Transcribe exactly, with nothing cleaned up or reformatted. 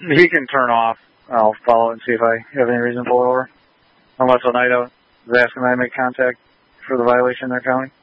he can turn off. I'll follow it and see if I have any reason to pull over. Unless Oneida is asking that I make contact for the violation they're counting.